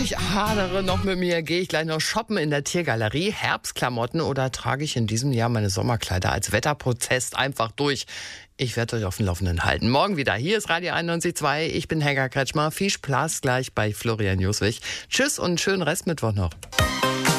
Ich hadere noch mit mir. Gehe ich gleich noch shoppen in der Tiergalerie? Herbstklamotten oder trage ich in diesem Jahr meine Sommerkleider als Wetterprotest einfach durch? Ich werde euch auf dem Laufenden halten. Morgen wieder. Hier ist Radio 91.2. Ich bin Helga Kretschmer. Viel Spaß gleich bei Florian Joswig. Tschüss und schönen Restmittwoch noch.